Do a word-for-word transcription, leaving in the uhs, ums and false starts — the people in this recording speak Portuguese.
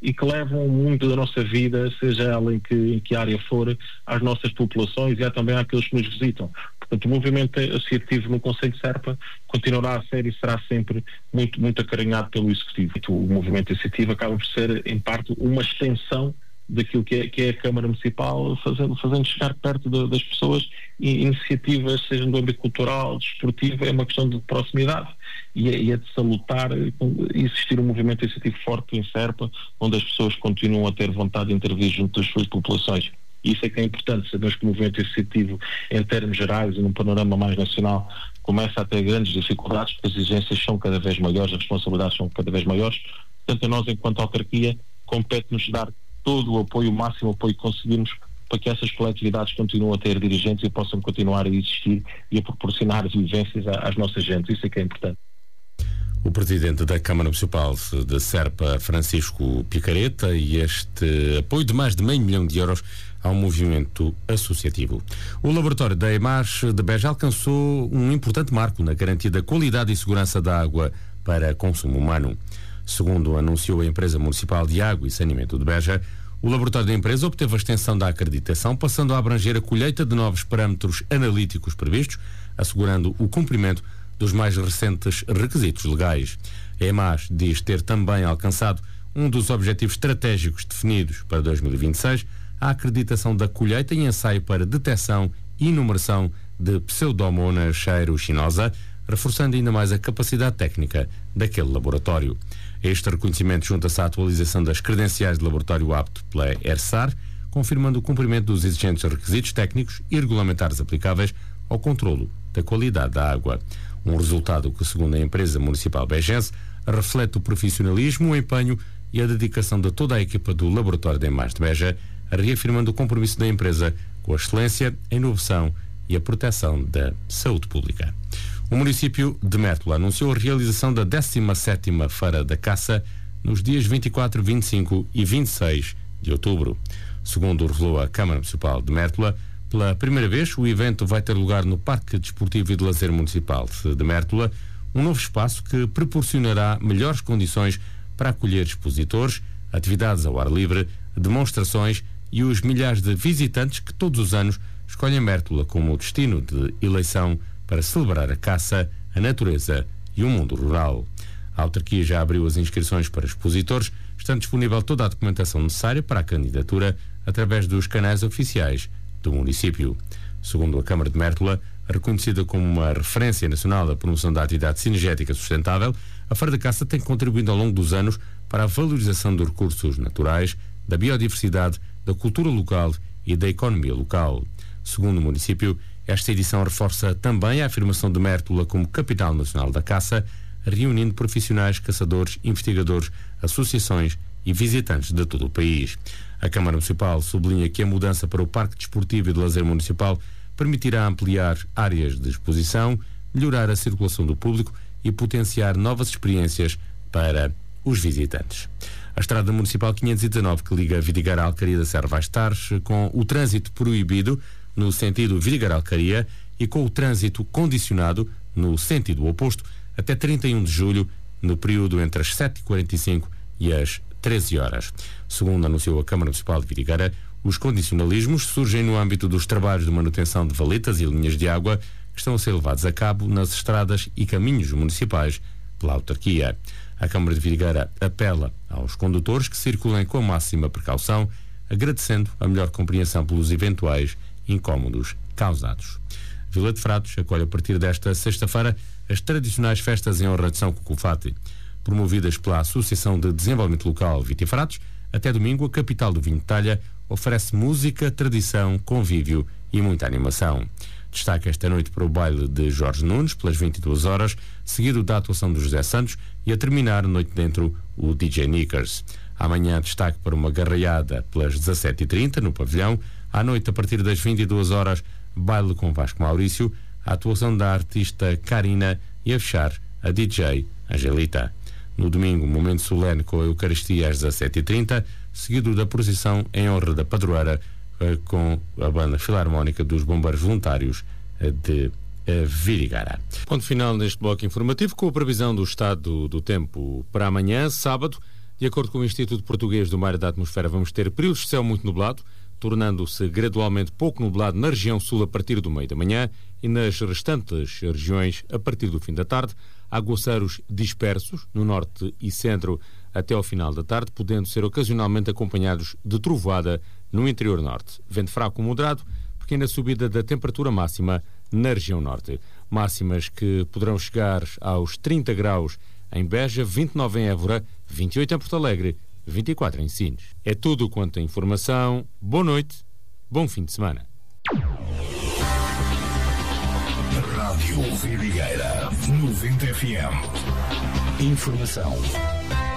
e que levam muito da nossa vida, seja ela em que, em que área for, às nossas populações e também àqueles que nos visitam. Portanto, o movimento associativo no Conselho de Serpa continuará a ser e será sempre muito, muito acarinhado pelo Executivo. O movimento associativo acaba por ser, em parte, uma extensão daquilo que é, que é a Câmara Municipal, fazendo, fazendo chegar perto de, das pessoas e iniciativas, sejam do âmbito cultural, desportivo, é uma questão de proximidade e é, e é de salutar existir um movimento associativo forte em Serpa, onde as pessoas continuam a ter vontade de intervir junto das suas populações. E isso é que é importante. Sabemos que o movimento associativo, em termos gerais e num panorama mais nacional, começa a ter grandes dificuldades, porque as exigências são cada vez maiores, as responsabilidades são cada vez maiores. Portanto, a nós, enquanto autarquia, compete-nos dar todo o apoio, o máximo apoio que conseguirmos para que essas coletividades continuem a ter dirigentes e possam continuar a existir e a proporcionar vivências às nossas gentes. Isso é que é importante. O Presidente da Câmara Municipal de Serpa, Francisco Picareta, e este apoio de mais de meio milhão de euros ao movimento associativo. O laboratório da EMAS de Beja alcançou um importante marco na garantia da qualidade e segurança da água para consumo humano. Segundo anunciou a Empresa Municipal de Água e Saneamento de Beja, o laboratório da empresa obteve a extensão da acreditação, passando a abranger a colheita de novos parâmetros analíticos previstos, assegurando o cumprimento dos mais recentes requisitos legais. A EMAS diz ter também alcançado um dos objetivos estratégicos definidos para dois mil e vinte e seis, a acreditação da colheita e ensaio para detecção e numeração de Pseudomonas aeruginosa, reforçando ainda mais a capacidade técnica daquele laboratório. Este reconhecimento junta-se à atualização das credenciais de laboratório apto pela ERSAR, confirmando o cumprimento dos exigentes requisitos técnicos e regulamentares aplicáveis ao controlo da qualidade da água. Um resultado que, segundo a empresa municipal bejense, reflete o profissionalismo, o empenho e a dedicação de toda a equipa do laboratório da EMAS de Beja, reafirmando o compromisso da empresa com a excelência, a inovação e a proteção da saúde pública. O município de Mértola anunciou a realização da décima sétima Feira da Caça nos dias vinte e quatro, vinte e cinco e vinte e seis de outubro. Segundo revelou a Câmara Municipal de Mértola, pela primeira vez o evento vai ter lugar no Parque Desportivo e de Lazer Municipal de Mértola, um novo espaço que proporcionará melhores condições para acolher expositores, atividades ao ar livre, demonstrações e os milhares de visitantes que todos os anos escolhem Mértola como destino de eleição para celebrar a caça, a natureza e o mundo rural. A autarquia já abriu as inscrições para expositores, estando disponível toda a documentação necessária para a candidatura através dos canais oficiais do município. Segundo a Câmara de Mértola, reconhecida como uma referência nacional da promoção da atividade cinegética sustentável, a Feira da Caça tem contribuído ao longo dos anos para a valorização dos recursos naturais, da biodiversidade, da cultura local e da economia local. Segundo o município, esta edição reforça também a afirmação de Mértola como capital nacional da caça, reunindo profissionais, caçadores, investigadores, associações e visitantes de todo o país. A Câmara Municipal sublinha que a mudança para o Parque Desportivo e de Lazer Municipal permitirá ampliar áreas de exposição, melhorar a circulação do público e potenciar novas experiências para os visitantes. A Estrada Municipal quinhentos e dezanove, que liga Vidigal à Alcaria da Serra, vai estar com o trânsito proibido no sentido Vidigal-Alcaria e com o trânsito condicionado no sentido oposto até trinta e um de julho, no período entre as sete e quarenta e cinco e as treze horas. Segundo anunciou a Câmara Municipal de Vidigal, os condicionalismos surgem no âmbito dos trabalhos de manutenção de valetas e linhas de água que estão a ser levados a cabo nas estradas e caminhos municipais pela autarquia. A Câmara de Vidigal apela aos condutores que circulem com a máxima precaução, agradecendo a melhor compreensão pelos eventuais incómodos causados. Vila de Fratos acolhe a partir desta sexta-feira as tradicionais festas em honra de São Cucufate. Promovidas pela Associação de Desenvolvimento Local Vitifratos, até domingo a capital do vinho de talha oferece música, tradição, convívio e muita animação. Destaca esta noite para o baile de Jorge Nunes, pelas vinte e duas horas, seguido da atuação do José Santos e a terminar noite dentro o D J Nickers. Amanhã destaque para uma garraiada pelas dezassete e trinta no pavilhão. À noite, a partir das vinte e duas horas, baile com Vasco Maurício, a atuação da artista Karina e a fechar a D J Angelita. No domingo, momento solene com a Eucaristia às dezassete e trinta, seguido da procissão em honra da padroeira com a banda filarmónica dos bombeiros voluntários de Vidigal. Ponto final neste bloco informativo com a previsão do estado do tempo para amanhã, sábado. De acordo com o Instituto Português do Mar e da Atmosfera, vamos ter períodos de céu muito nublado, tornando-se gradualmente pouco nublado na região sul a partir do meio da manhã e nas restantes regiões a partir do fim da tarde. Aguaceiros dispersos no norte e centro até ao final da tarde, podendo ser ocasionalmente acompanhados de trovoada no interior norte. Vento fraco moderado, pequena subida da temperatura máxima na região norte. Máximas que poderão chegar aos trinta graus em Beja, vinte e nove em Évora, vinte e oito em Porto Alegre, vinte e quatro em Sines. É tudo quanto a informação. Boa noite, bom fim de semana. Rádio Vidigueira noventa F M. Informação